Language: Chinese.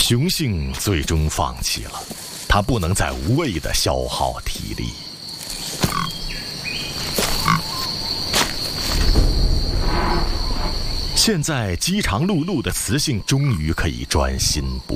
雄性最终放弃了，它不能再无谓地消耗体力。现在饥肠辘辘的雌性终于可以专心捕